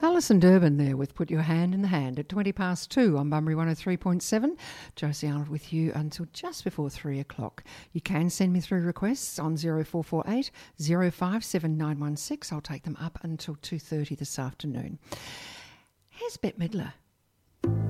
Alison Durbin there with Put Your Hand in the Hand at 20 past 2 on Bunbury 103.7. Josie Arnold with you until just before 3 o'clock. You can send me through requests on 0448 057916. I'll take them up until 2:30 this afternoon. Here's Bette Midler.